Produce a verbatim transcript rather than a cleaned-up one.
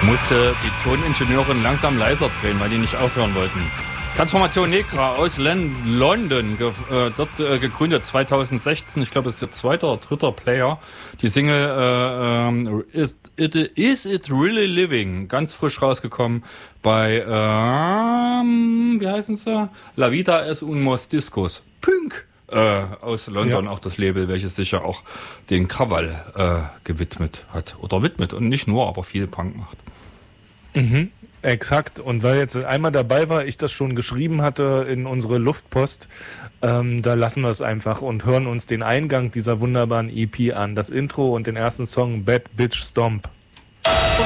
musste die Toningenieurin langsam leiser drehen, weil die nicht aufhören wollten. Transformation Negra aus Len- London, ge- äh, dort äh, gegründet zweitausendsechzehn. Ich glaube, es ist ihr zweiter oder dritter Player. Die Single äh, ähm, it, it, Is It Really Living, ganz frisch rausgekommen bei, ähm, wie heißen sie? La Vida es Unos Discos. Pünk! Äh, aus London, ja. Auch das Label, welches sich ja auch den Krawall äh, gewidmet hat. Oder widmet. Und nicht nur, aber viel Punk macht. Mhm. Exakt. Und weil jetzt einmal dabei war, ich das schon geschrieben hatte in unsere Luftpost, ähm, da lassen wir es einfach und hören uns den Eingang dieser wunderbaren E P an. Das Intro und den ersten Song Bad Bitch Stomp.